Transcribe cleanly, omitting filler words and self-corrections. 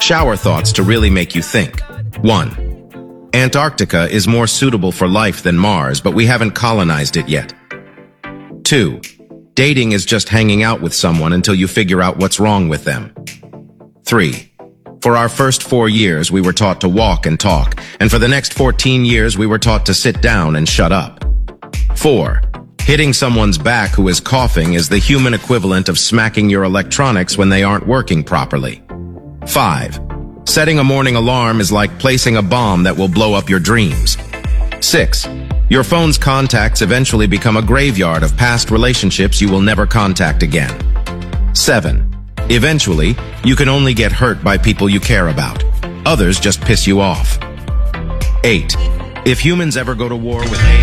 Shower thoughts to really make you think. 1. Antarctica is more suitable for life than Mars, but we haven't colonized it yet. 2. Dating is just hanging out with someone until you figure out what's wrong with them. 3. For our first 4 years, we were taught to walk and talk, and for the next 14 years, we were taught to sit down and shut up. 4. Hitting someone's back who is coughing is the human equivalent of smacking your electronics when they aren't working properly. 5. Setting a morning alarm is like placing a bomb that will blow up your dreams. 6. Your phone's contacts eventually become a graveyard of past relationships you will never contact again. 7. Eventually, you can only get hurt by people you care about. Others just piss you off. 8. If humans ever go to war with AI,